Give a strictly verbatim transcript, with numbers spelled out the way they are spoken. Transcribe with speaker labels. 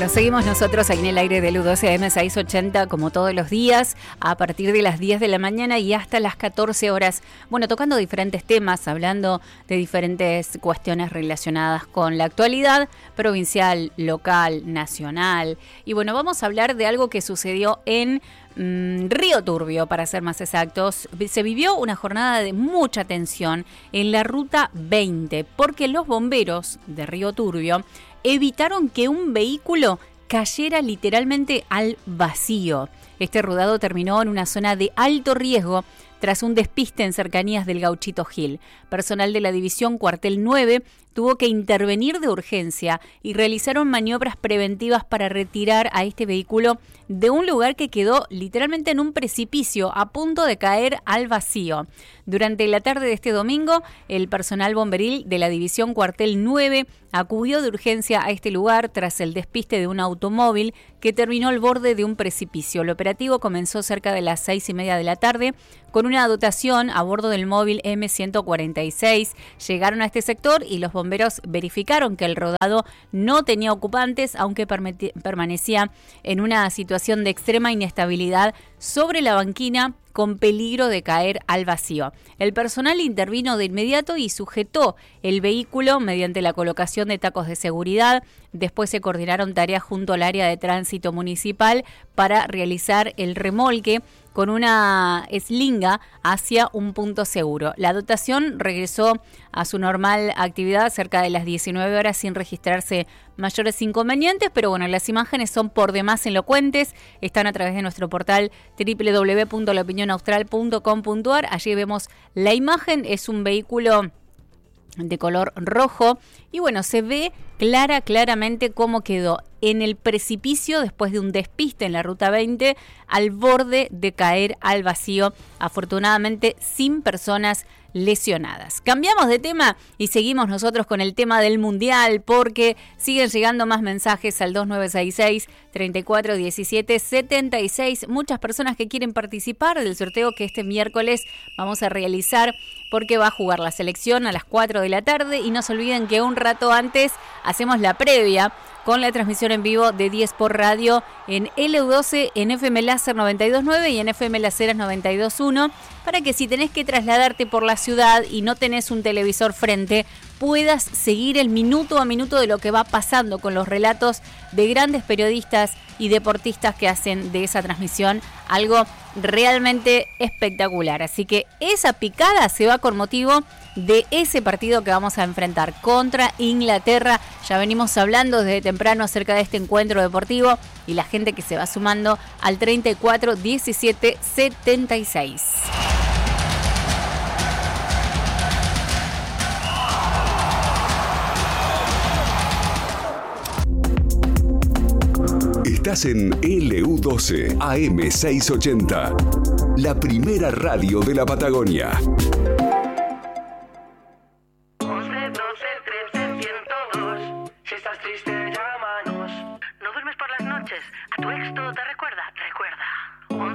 Speaker 1: Bueno, seguimos nosotros ahí en el aire del U doce A M seiscientos ochenta como todos los días, a partir de las diez de la mañana y hasta las catorce horas. Bueno, tocando diferentes temas, hablando de diferentes cuestiones relacionadas con la actualidad provincial, local, nacional. Y bueno, vamos a hablar de algo que sucedió en mmm, Río Turbio, para ser más exactos. Se vivió una jornada de mucha tensión en la ruta veinte, porque los bomberos de Río Turbio evitaron que un vehículo cayera literalmente al vacío. Este rodado terminó en una zona de alto riesgo tras un despiste en cercanías del Gauchito Gil. Personal de la División Cuartel nueve tuvo que intervenir de urgencia y realizaron maniobras preventivas para retirar a este vehículo de un lugar que quedó literalmente en un precipicio a punto de caer al vacío. Durante la tarde de este domingo, el personal bomberil de la División Cuartel nueve acudió de urgencia a este lugar tras el despiste de un automóvil que terminó al borde de un precipicio. El operativo comenzó cerca de las seis y media de la tarde con una dotación a bordo del móvil eme ciento cuarenta y seis. Llegaron a este sector y los bomberos verificaron que el rodado no tenía ocupantes, aunque permanecía en una situación de extrema inestabilidad sobre la banquina, con peligro de caer al vacío. El personal intervino de inmediato y sujetó el vehículo mediante la colocación de tacos de seguridad. Después se coordinaron tareas junto al área de tránsito municipal para realizar el remolque con una eslinga hacia un punto seguro. La dotación regresó a su normal actividad cerca de las diecinueve horas sin registrarse mayores inconvenientes, pero bueno, las imágenes son por demás elocuentes. Están a través de nuestro portal doble u doble u doble u punto la opinión austral punto com punto a r. Allí vemos la imagen, es un vehículo de color rojo y bueno, se ve clara, claramente cómo quedó en el precipicio después de un despiste en la ruta veinte al borde de caer al vacío, afortunadamente sin personas lesionadas. Cambiamos de tema y seguimos nosotros con el tema del Mundial, porque siguen llegando más mensajes al dos nueve seis seis, treinta y cuatro diecisiete setenta y seis. Muchas personas que quieren participar del sorteo que este miércoles vamos a realizar, porque va a jugar la selección a las cuatro de la tarde y no se olviden que un rato antes hacemos la previa con la transmisión en vivo de diez por Radio en L U doce, en F M Láser noventa y dos punto nueve y en F M Laceras noventa y dos punto uno, para que si tenés que trasladarte por la ciudad y no tenés un televisor frente, puedas seguir el minuto a minuto de lo que va pasando con los relatos de grandes periodistas y deportistas que hacen de esa transmisión algo realmente espectacular. Así que esa picada se va con motivo de ese partido que vamos a enfrentar contra Inglaterra. Ya venimos hablando desde temprano acerca de este encuentro deportivo y la gente que se va sumando al treinta y cuatro diecisiete setenta y seis.
Speaker 2: Estás en L U doce A M seiscientos ochenta, la primera radio de la Patagonia.
Speaker 3: once doce trece ciento dos. Si estás triste, llámanos. ¿No duermes por las noches? ¿A tu ex todo te recuerda?